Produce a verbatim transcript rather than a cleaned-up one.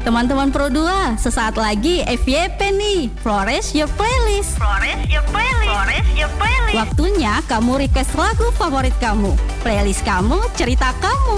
Teman-teman Pro dua, sesaat lagi F Y P nih. Flores Your Playlist. Flores Your Playlist. Flores Your Playlist. Waktunya kamu request lagu favorit kamu. Playlist kamu, cerita kamu.